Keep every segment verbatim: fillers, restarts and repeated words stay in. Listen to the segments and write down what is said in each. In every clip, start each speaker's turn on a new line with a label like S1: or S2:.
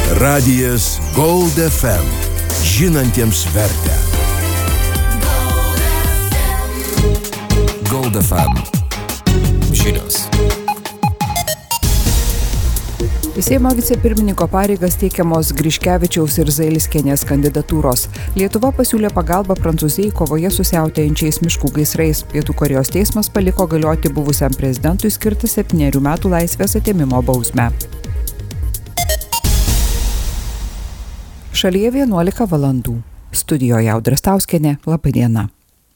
S1: Radijas Gold F M. Žinantiems vertę. Gold F M. Žinios.
S2: Į Seimo vicepirmininko pareigas teikiamos Griškevičiaus ir Zailskienės kandidatūros. Lietuva pasiūlė pagalbą Prancūzijai kovoje su siautėjančiais miškų gaisrais. Pietų Korėjos teismas paliko galioti buvusiam prezidentui skirtą septynerių metų laisvės atėmimo bausmę. Šalyje vienuolika valandų. Studijoje Audra Stauskienė. Labą dieną.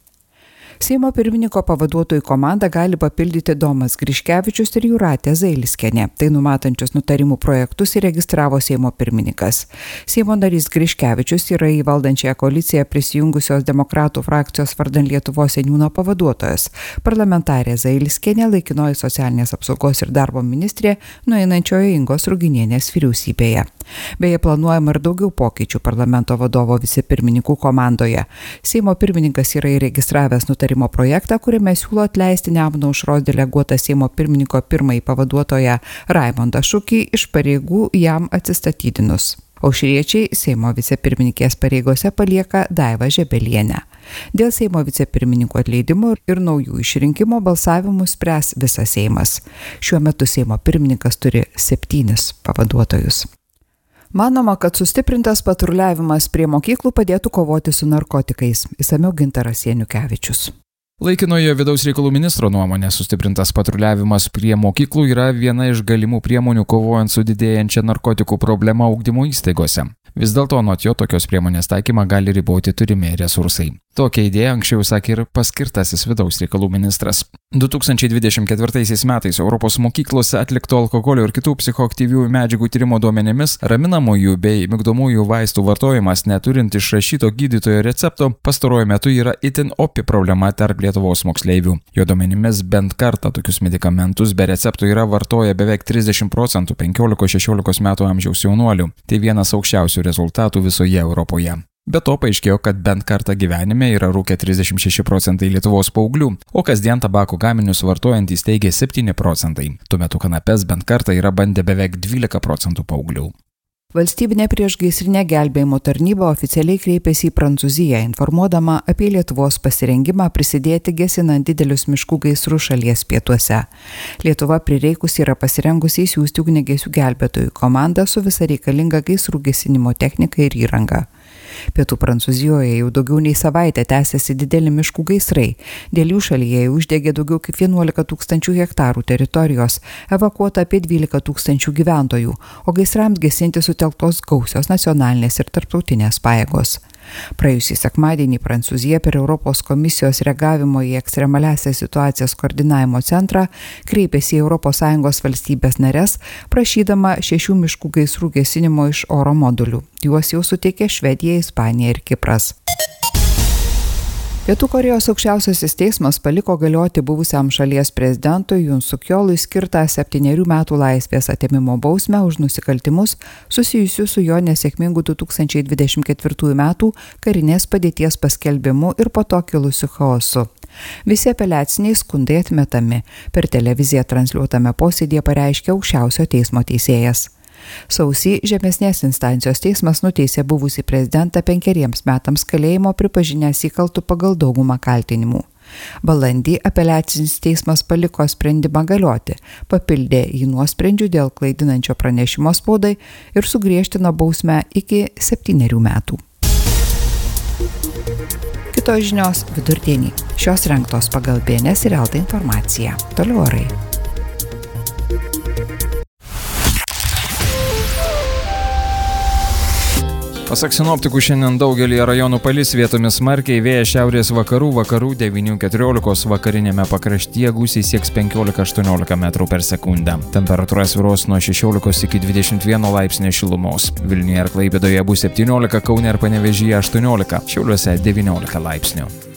S2: Seimo pirmininko pavaduotojų komandą gali papildyti Domas Griškevičius ir Jūratė Zailskienė. Tai numatančius nutarimų projektus įregistravo Seimo pirmininkas. Seimo narys Griškevičius yra į valdančiąją koaliciją prisijungusios demokratų frakcijos vardan Lietuvos seniūno pavaduotojas. Parlamentarė Zailskienė laikinoji socialinės apsaugos ir darbo ministrė nueinančioje Ingos Ruginienės vyriausybėje. Beje, planuojama ir daugiau pokyčių parlamento vadovo vicepirmininkų komandoje. Seimo pirmininkas yra įregistravęs nutarimo projektą, kuriame siūlo atleisti Nemuno aušros deleguotą Seimo pirmininko pirmąjį pavaduotoją Raimondą Šukį iš pareigų jam atsistatydinus. Aušriečiai Seimo vicepirmininkės pareigose palieka Daivą Žebelienę. Dėl Seimo vicepirmininkų atleidimo ir naujų išrinkimo balsavimų spręs visas Seimas. Šiuo metu Seimo pirmininkas turi septynis pavaduotojus. Manoma, kad sustiprintas patruliavimas prie mokyklų padėtų kovoti su narkotikais. Išsamiau Gintaras Janukevičius.
S3: Laikinojo vidaus reikalų ministro nuomonė, sustiprintas patruliavimas prie mokyklų yra viena iš galimų priemonių kovojant su didėjančia narkotikų problema ugdymo įstaigose. Vis dėlto anot jo tokios priemonės taikymą gali riboti turimi resursai. Tokią idėją anksčiau sakė ir paskirtasis vidaus reikalų ministras. du tūkstančiai dvidešimt ketvirtaisiais metais Europos mokyklose atlikto alkoholio ir kitų psichoaktyviųjų medžiagų tyrimo duomenimis raminamųjų bei migdomųjų vaistų vartojimas neturint išrašyto gydytojo recepto pastaruoju metu yra itin opi problema tarp Lietuvos moksleivių. Jo duomenimis bent kartą tokius medikamentus be recepto yra vartoję beveik trisdešimt procentų penkiolikos šešiolikos metų amžiaus jaunuolių. Tai vienas aukščiausių rezultatų visoje Europoje. Be to paaiškėjo, kad bent kartą gyvenime yra rūkę trisdešimt šeši procentai Lietuvos paauglių, o kasdien tabako gaminius vartojantys teigia septyni procentai. Tuo metu kanapes bent kartą yra bandę beveik dvylika procentų paauglių.
S2: Valstybinė priešgaisrinė gelbėjimo tarnyba oficialiai kreipėsi į Prancūziją, informuodama apie Lietuvos pasirengimą prisidėti gesinant didelius miškų gaisrus šalies pietuose. Lietuva prireikus yra pasirengusi įsiųsti ugniagesių gelbėtojų komandą su visa reikalinga gaisrų gesinimo technika ir įranga. Pietų Prancūzijoje jau daugiau nei savaitę tęsiasi dideli miškų gaisrai. Dėl jų šalyje uždegė daugiau kaip vienuolika tūkstančių hektarų teritorijos, evakuota apie dvylika tūkstančių gyventojų, o gaisrams gesinti sutelktos gausios nacionalinės ir tarptautinės pajėgos. Praėjusį sekmadienį Prancūzija per Europos komisijos reagavimo į ekstremaliąsias situacijas koordinavimo centrą kreipėsi į Europos Sąjungos valstybės nares, prašydama šešių miškų gaisrų gesinimo iš oro modulių. Juos jau suteikė Švedija, Ispanija ir Kipras. Pietų Korėjos aukščiausiasis teismas paliko galioti buvusiam šalies prezidentui Jun Suk Jolui skirtą septynerių metų laisvės atėmimo bausmę už nusikaltimus susijusius su jo nesėkmingu du tūkstančiai dvidešimt ketvirtųjų metų karinės padėties paskelbimu ir po to kilusiu chaosu. Visi apeliaciniai skundai atmetami, per televiziją transliuotame posėdyje pareiškė aukščiausio teismo teisėjas. Sausį žemesnės instancijos teismas nuteisė buvusį prezidentą penkeriems metams kalėjimo pripažinęs įkaltų pagal daugumą kaltinimų. Balandį apeliacinis teismas paliko sprendimą galioti, papildė jį nuosprendžiu dėl klaidinančio pranešimo spaudai ir sugriežtino bausmę iki septynerių metų. Kitos žinios vidurdienį. Šios rengtos pagal B N S ir Elta informaciją. Toliau orai.
S3: Pasak sinoptikų, šiandien daugelį rajonų palis, vietomis smarkiai, vėjas šiaurės vakarų, vakarų devynių keturiolikos, vakarinėme pakraštyje gūsiai sieks penkiolika aštuoniolika metrų per sekundę. Temperatūra svyruos nuo šešiolikos iki dvidešimt vieno laipsnio šilumos. Vilniuje ir Klaipėdoje bus septyniolika, Kaune ir Panevėžyje aštuoniolika, Šiauliuose devyniolika laipsnių.